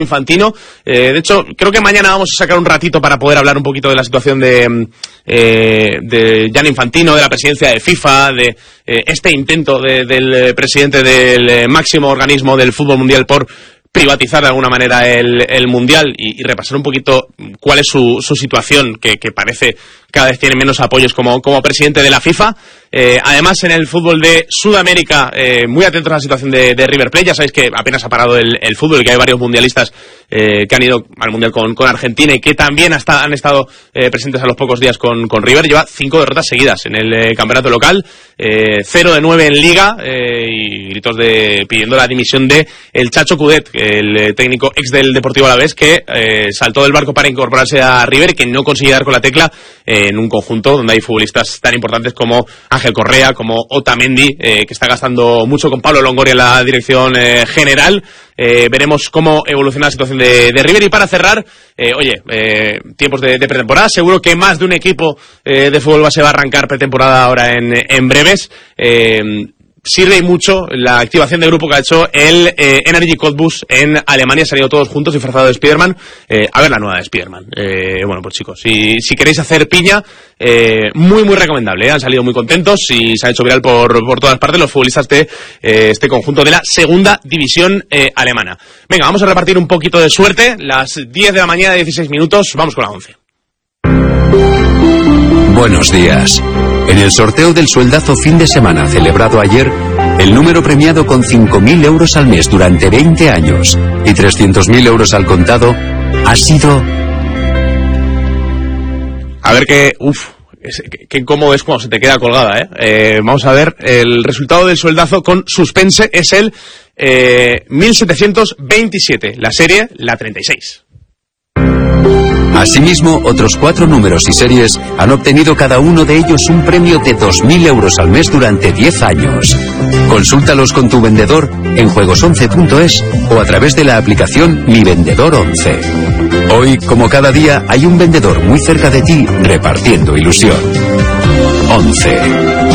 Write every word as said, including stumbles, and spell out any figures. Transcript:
Infantino. Eh, de hecho, creo que mañana vamos a sacar un ratito para poder hablar un poquito de la situación de, eh, de Gianni Infantino, de la presidencia de FIFA, de eh, este intento de, del presidente del máximo organismo del fútbol mundial por privatizar de alguna manera el, el mundial y, y repasar un poquito cuál es su, su situación, que, que parece cada vez tiene menos apoyos como, como presidente de la FIFA. Eh, además, en el fútbol de Sudamérica, eh, muy atentos a la situación de, de River Plate. Ya sabéis que apenas ha parado el, el fútbol y que hay varios mundialistas eh, que han ido al mundial con, con Argentina y que también hasta, han estado eh, presentes a los pocos días con, con River. Lleva cinco derrotas seguidas en el eh, campeonato local, eh, cero de nueve en Liga eh, y gritos de pidiendo la dimisión de el Chacho Coudet, el eh, técnico ex del Deportivo Alavés, que eh, saltó del barco para incorporarse a River y que no consigue dar con la tecla eh, en un conjunto donde hay futbolistas tan importantes como Ángel Correa, como Otamendi, eh, que está gastando mucho con Pablo Longoria en la dirección eh, general. Eh, veremos cómo evoluciona la situación de, de River. Y para cerrar, eh, oye, eh, tiempos de, de pretemporada. Seguro que más de un equipo eh, de fútbol base va a arrancar pretemporada ahora en, en breves. Eh, Sirve y mucho la activación de grupo que ha hecho el eh, Energy Cottbus en Alemania. Se han ido todos juntos disfrazados de Spiderman. Eh, a ver la nueva de Spiderman. Eh, bueno, pues chicos, si, si queréis hacer piña, eh, muy, muy recomendable. ¿eh? Han salido muy contentos y se ha hecho viral por, por todas partes los futbolistas de eh, este conjunto de la segunda división eh, alemana. Venga, vamos a repartir un poquito de suerte. Las diez de la mañana, dieciséis minutos. Vamos con la once. Buenos días. En el sorteo del sueldazo fin de semana celebrado ayer, el número premiado con cinco mil euros al mes durante veinte años y trescientos mil euros al contado ha sido... A ver qué... Uf, qué, qué incómodo es cuando se te queda colgada, ¿eh? eh vamos a ver, el resultado del sueldazo con suspense es el eh, mil setecientos veintisiete, la serie la treinta y seis. Asimismo, otros cuatro números y series han obtenido cada uno de ellos un premio de dos mil euros al mes durante diez años. Consúltalos con tu vendedor en juegos once punto es o a través de la aplicación Mi Vendedor once. Hoy, como cada día, hay un vendedor muy cerca de ti repartiendo ilusión. once.